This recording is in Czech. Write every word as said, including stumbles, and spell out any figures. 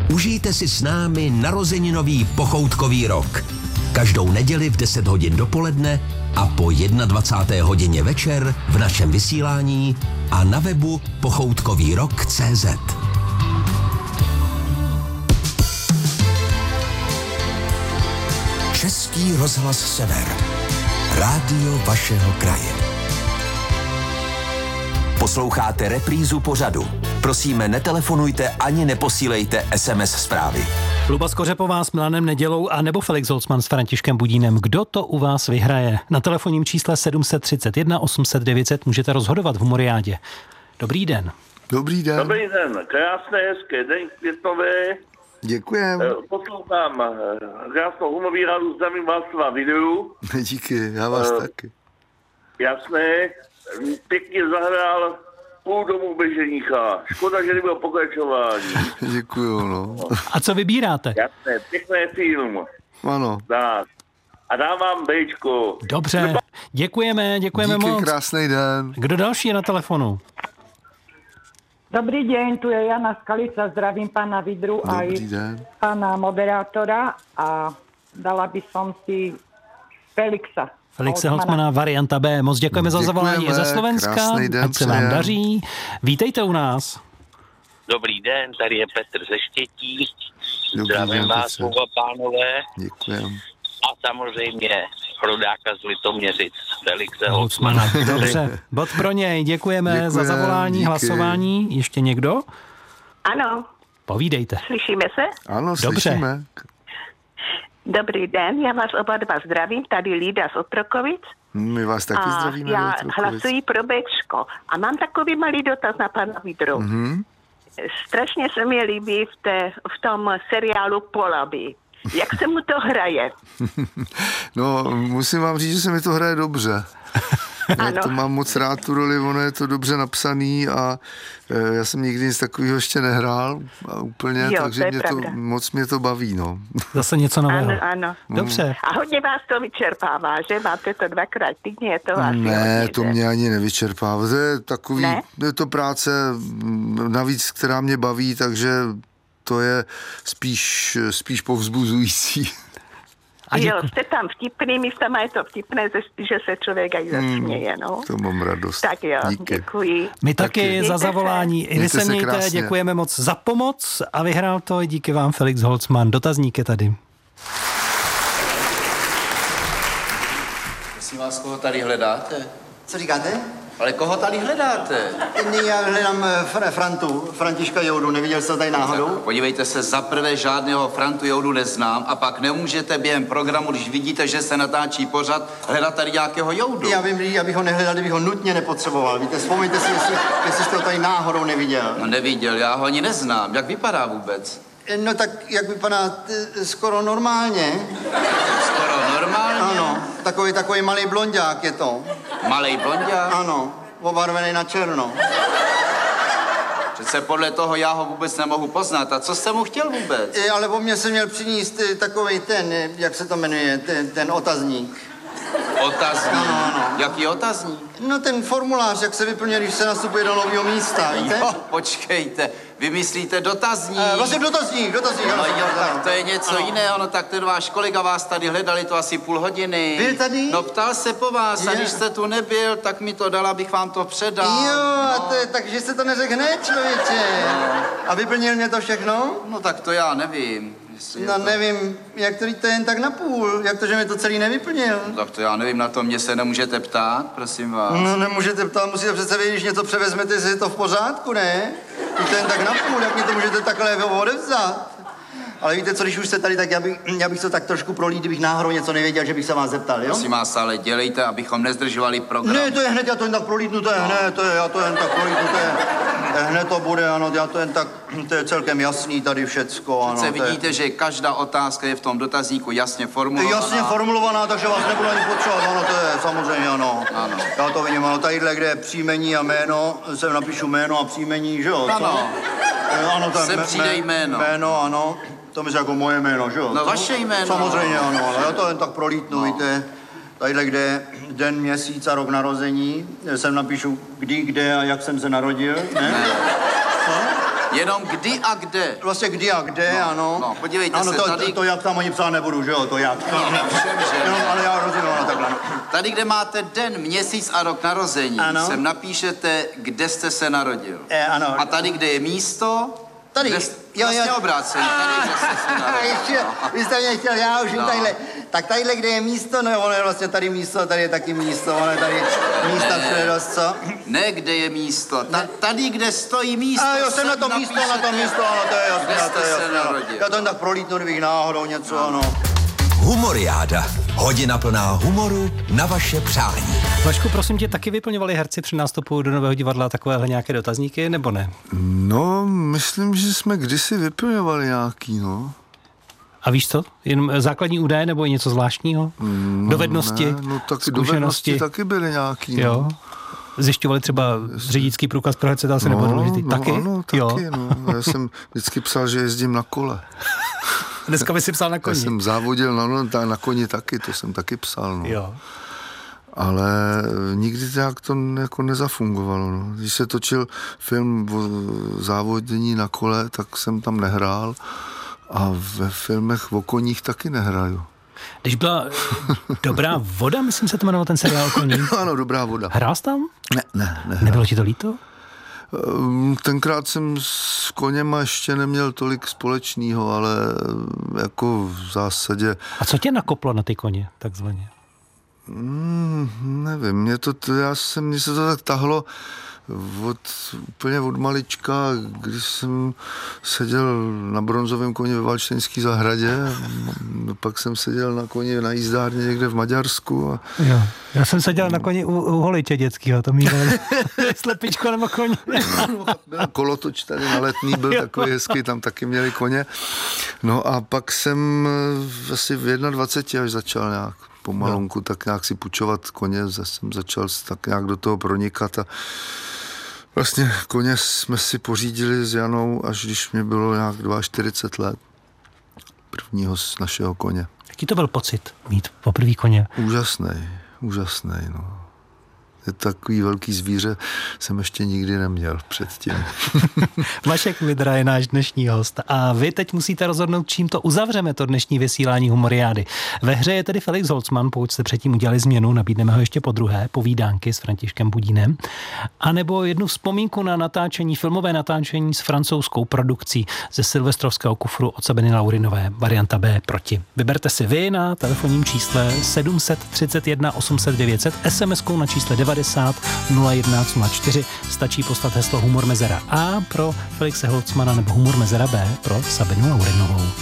Užijte si s námi narozeninový pochoutkový rok. Každou neděli v deset hodin dopoledne a po dvacáté jedné hodině večer v našem vysílání a na webu pochoutkový rok tečka cé zet. Český rozhlas Sever. Rádio vašeho kraje. Posloucháte reprízu pořadu. Prosíme, netelefonujte ani neposílejte es em es zprávy. Luba Skořepová s Milanem Nedělou a nebo Felix Holzman s Františkem Budínem. Kdo to u vás vyhraje? Na telefonním čísle sedm set třicet jedna osm set devět set můžete rozhodovat v Humoriádě. Dobrý den. Dobrý den. Dobrý den, krásné, hezké den květnové. Děkujem. Poslouchám krásnou humorírádu, zdravím vás na videu. Díky, já vás uh, taky. Jasné, pěkně zahrál Půl domu bez ženicha. Škoda, že nebylo pokračování. Děkuju, no. A co vybíráte? Jasné, pěkný film. Ano. Tak. A dám vám béčko. Dobře, děkujeme, děkujeme Díky, moc. krásný den. Kdo další je na telefonu? Dobrý deň, tu je Jana Skalica, zdravím pána Vidru a aj pána moderátora a dala by som si Felixa. Felixe Holzmana, varianta B. Moc děkujeme, děkujeme za zavolání ze Slovenska, den, ať se vám přejem. daří. Vítejte u nás. Dobrý den, tady je Petr ze Štětí. Dobrý Zdravím den, vás, oba pánové. Děkujeme. A samozřejmě rodáka z Litoměřic, Felixe Holzmana. Dobře, bod pro něj. Děkujeme Děkujem, za zavolání, díky. hlasování. Ještě někdo? Ano. Povídejte. Slyšíme se? Ano, Dobře. slyšíme. Dobrý den, já vás oba dva zdravím, tady Lída z Otrokovic. My vás taky a zdravíme. já hlasuji pro Béčko. A mám takový malý dotaz na pana Vidru. Mm-hmm. Strašně se mi líbí v, té, v tom seriálu Polaby. Jak se mu to hraje? No, musím vám říct, že se mi to hraje dobře. Já to mám moc rád, tu roli, ono je to dobře napsaný a e, já jsem nikdy nic takového ještě nehrál a úplně, jo, takže to mě pravda. to, moc mě to baví, no. Zase něco nového. Ano, ano. Dobře. A hodně vás to vyčerpává, že? Máte to dvakrát týdně, je to asi Ne, hodně, to že? mě ani nevyčerpává. To je takový, Ne? je to práce navíc, která mě baví, takže to je spíš, spíš povzbuzující. A jo, děku... jste tam vtipný, místama je to vtipné, že se člověk aj zasměje, no. To mám radost. Tak jo, díky. děkuji. My taky Taky. za zavolání. I vy Mějte se se mějte, krásně. děkujeme moc za pomoc a vyhrál to i díky vám Felix Holzman. Dotazník je tady. Prosím vás, koho tady hledáte? Co říkáte? Ale koho tady hledáte? Ne, já hledám fr- Frantu, Františka Joudu, neviděl jste to tady náhodou? Tak, podívejte se, za prvé žádného Frantu Joudu neznám a pak nemůžete během programu, když vidíte, že se natáčí pořad, hledat tady nějakého Joudu. Já vím, já bych ho nehledal, kdybych ho nutně nepotřeboval. Víte, vzpomeňte si, jestli, jestli jste ho tady náhodou neviděl. No neviděl, já ho ani neznám. Jak vypadá vůbec? No tak, jak vypadá, t- skoro normálně. Skoro normálně? Ano, takový, takový malý blonďák je to. Malej blonďák? Ano, obarvený na černo. Přece podle toho já ho vůbec nemohu poznat. A co jste mu chtěl vůbec? E, ale po mně se měl přinést takový ten, e, jak se to jmenuje, ten, ten otazník. Otazník? Ano, ano. Jaký otazník? No ten formulář, jak se vyplňuje, když se nastupuje do nového místa, víte? Jo, počkejte, vy myslíte dotazník? E, vlastně dotazník, dotazník, ano. No jo, ano. tak to je něco Ano. jiného, no tak ten váš kolega vás tady hledali to asi půl hodiny. Byl tady? No ptal se po vás a Je. když jste tu nebyl, tak mi to dal, abych vám to předal. Jo, no. a to je, takže se to neřekl hned, člověče. No. A vyplnil mě to všechno? No tak to já nevím. jestli je No to... nevím, jak to to jen tak na půl, jak to, že mi to celý nevyplnil. No, tak to já nevím, na to mě se nemůžete ptát, prosím vás. No nemůžete ptát, musíte přece vědět, když něco převezmete, jestli je to v pořádku, ne? Když to jen tak na půl, jak mě to můžete takhle odevzat? Ale víte co, když už jste tady, tak já bych, já bych to tak trošku prolít, kdybych náhodou něco nevěděl, že bych se vás zeptal, jo? Prosím vás, ale dělejte, abychom nezdržovali program. Ne, to je hned, já to jen tak prolítnu, to je hned, to je, já to jen tak prolítnu, to je, to je hned to bude, ano, já to jen tak, to je celkem jasný tady všecko, ano. Přece to je- vidíte, že každá otázka je v tom dotazníku jasně formulovaná. Jasně formulovaná, takže vás nebudu ani potřebovat, ano, to je samozřejmě, ano. Ano. Já to vidím, ano, tadyhle, kde je příjmení a jméno, sem napíšu jméno a příjmení, že jo? co? Ano. Eh, Ano, to je Sem přijde jméno. Jméno, ano. To myslím jako moje jméno, že jo? No, vaše jméno. Samozřejmě, ano, ale já to jen tak prolítnu, no. Víte. Tadyhle, kde je den, měsíc a rok narození, sem napíšu kdy, kde a jak jsem se narodil, ne? Ne. Co? Jenom kdy a kde. Vlastně kdy a kde, no, ano. No, podívejte ano, se to, tady. To, to jak tam ani psát nebudu, že jo, to jak. No, ne, všem, že. No, ale já rozumím, ano, takhle. Tady, kde máte den, měsíc a rok narození, ano. sem napíšete, kde jste se narodil. E, ano. A tady, kde je místo, tady, kde, jo, vlastně obráceně, tady, kde jste se narodil. Ještě, vy jste mě chtěl, já už jim no. tadyhle. Tak tadyhle, kde je místo, no ono je vlastně tady místo, tady je taky místo, ono je tady místa všude dost, co? Ne, kde je místo, Ta, tady, kde stojí místo. A jo, jsem na to místo, na to místo, ano, to je jasné, to je jasné. Já tam tak prolítnu, kdybych náhodou něco, no. ano. Humoriáda. Hodina plná humoru na vaše přání. Vašku, prosím tě, taky vyplňovali herci při nástupu do Nového divadla takovéhle nějaké dotazníky, nebo ne? No, myslím, že jsme kdysi vyplňovali nějaký, no. A víš co? Jen základní údaje nebo je něco zvláštního? No, dovednosti, ne, no taky zkušenosti? dovednosti taky byly nějaký, no. Jo. Zjišťovali třeba řidičský průkaz pro herce, to asi no, nebylo důležitý. No, taky? Ano, taky, jo. no. Já jsem vždycky psal, že jezdím na kole. Dneska by si psal na koni. Já jsem závodil na, no, na koni taky, to jsem taky psal, no. Jo. Ale nikdy tak to jako nezafungovalo. No. Když se točil film o závodění na kole, tak jsem tam nehrál a ve filmech o koních taky nehraju. Když byla Dobrá voda, myslím se to jmenoval ten seriál o koních. Ano, Dobrá voda. Hrál jsi tam? Ne, ne. ne Nebylo ti to líto? Tenkrát jsem s koněma ještě neměl tolik společného, ale jako v zásadě... A co tě nakoplo na ty koně, takzvaně? Mm, nevím, mě to, to, já jsem, mně se to tak tahlo od, úplně od malička, když jsem seděl na bronzovém koni ve Valštejnské zahradě, pak jsem seděl na koni na jízdárně někde v Maďarsku. A... Jo, já jsem seděl na koni u, u Holiče dětského, to mývali slepičko nebo koně. Byl kolotoč tady na Letný, byl takový hezký, tam taky měli koně. No a pak jsem asi v dvaceti jedna až začal nějak pomalonku, no. tak nějak si půjčovat koně, zase jsem začal tak nějak do toho pronikat a vlastně koně jsme si pořídili s Janou, až když mě bylo nějak čtyřicet dva let. Prvního z našeho koně. Jaký to byl pocit mít poprvý koně? Úžasný, úžasný, no. Je takový velký zvíře, jsem ještě nikdy neměl předtím. Vašek Vidra je náš dnešní host a vy teď musíte rozhodnout, čím to uzavřeme, to dnešní vysílání Humoriády. Ve hře je tedy Felix Holzman, pokud jste předtím udělali změnu, nabídneme ho ještě po druhé, povídánky s Františkem Budínem, anebo jednu vzpomínku na natáčení, filmové natáčení s francouzskou produkcí ze silvestrovského kufru od Sabiny Laurinové, varianta B Proti. Vyberte si vy na telefonním čísle sedm set třicet jedna osm set devět set, es em eskou na čísle devadesát nula jedna nula čtyři, stačí poslat heslo Humor Mezera A pro Felixe Holzmana nebo Humor Mezera B pro Sabinu Laurinovou.